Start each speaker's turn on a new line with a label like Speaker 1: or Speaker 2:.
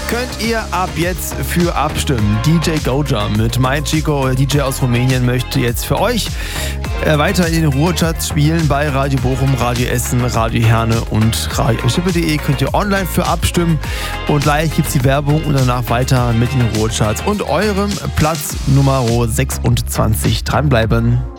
Speaker 1: könnt ihr ab jetzt für abstimmen. DJ Goja mit My Chico, DJ aus Rumänien, möchte jetzt für euch weiter in den Ruhrchat spielen bei Radio Bochum, Radio Essen, Radio Herne und radio.de. Könnt ihr online für abstimmen und gleich gibt's die Werbung und danach weiter mit den Ruhrcharts und eurem Platz Nummer 26 dranbleiben.